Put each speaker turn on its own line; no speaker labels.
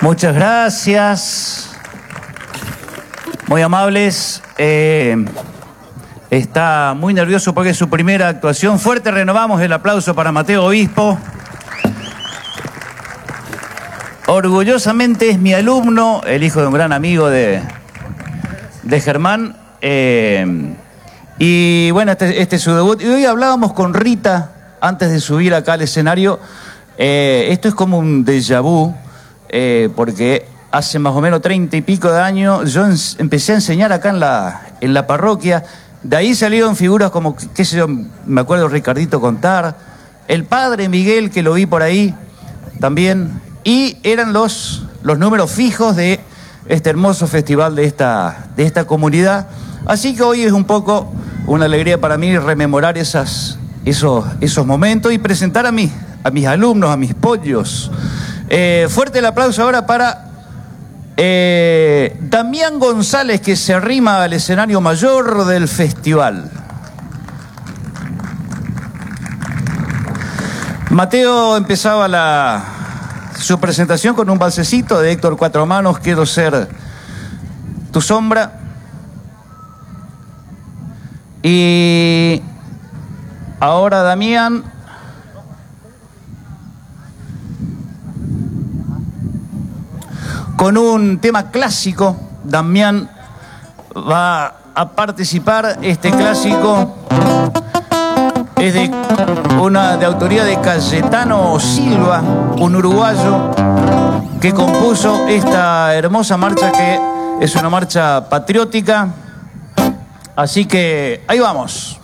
Muchas gracias. Muy amables. Está muy nervioso porque es su primera actuación. Fuerte renovamos el aplauso para Mateo Obispo. Orgullosamente es mi alumno, el hijo de un gran amigo de Germán. Y bueno, este es su debut. Y hoy hablábamos con Rita antes de subir acá al escenario. Esto es como un déjà vu, porque hace más o menos 30 y pico de años yo empecé a enseñar acá en la parroquia. De ahí salieron figuras como, qué sé yo, me acuerdo Ricardito Contar, el padre Miguel, que lo vi por ahí también, y eran los números fijos de este hermoso festival de esta comunidad. Así que hoy es un poco una alegría para mí rememorar esos momentos y presentar a mis alumnos, a mis pollos. Fuerte el aplauso ahora para Damián González, que se arrima al escenario mayor del festival. Mateo empezaba su presentación con un balsecito de Héctor Cuatro Manos, Quiero ser tu sombra. Y ahora Damián con un tema clásico. Damián va a participar. Este clásico es de autoría de Cayetano Silva, un uruguayo que compuso esta hermosa marcha, que es una marcha patriótica. Así que ahí vamos.